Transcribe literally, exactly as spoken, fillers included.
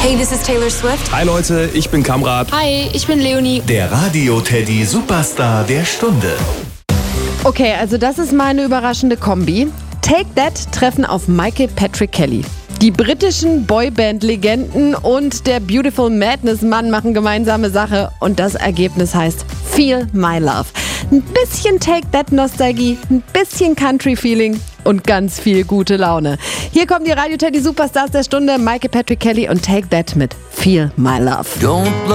Hey, this is Taylor Swift. Hi Leute, ich bin Kamrat. Hi, ich bin Leonie. Der Radio-Teddy Superstar der Stunde. Okay, also das ist meine überraschende Kombi. Take That treffen auf Michael Patrick Kelly. Die britischen Boyband-Legenden und der Beautiful Madness-Mann machen gemeinsame Sache und das Ergebnis heißt Feel My Love. Ein bisschen Take That-Nostalgie, ein bisschen Country-Feeling und ganz viel gute Laune. Hier kommen die Radio-Teddy Superstars der Stunde, Michael Patrick Kelly und Take That mit Feel My Love. Don't